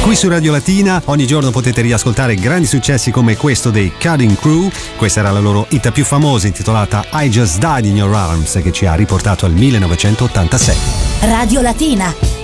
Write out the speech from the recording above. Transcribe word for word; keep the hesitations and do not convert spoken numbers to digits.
Qui su Radio Latina ogni giorno potete riascoltare grandi successi come questo dei Cutting Crew. Questa era la loro hit più famosa, intitolata I Just Died in Your Arms, che ci ha riportato al millenovecentottantasei. Radio Latina,